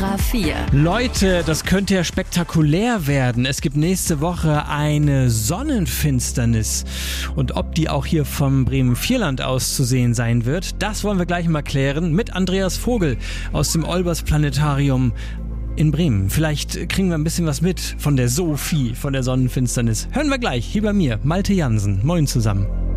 A4. Leute, das könnte ja spektakulär werden. Es gibt nächste Woche eine Sonnenfinsternis. Und ob die auch hier vom Bremen-Vierland aus zu sehen sein wird, das wollen wir gleich mal klären mit Andreas Vogel aus dem Olbers-Planetarium in Bremen. Vielleicht kriegen wir ein bisschen was mit von der Sophie, von der Sonnenfinsternis. Hören wir gleich hier bei mir, Malte Jansen. Moin zusammen.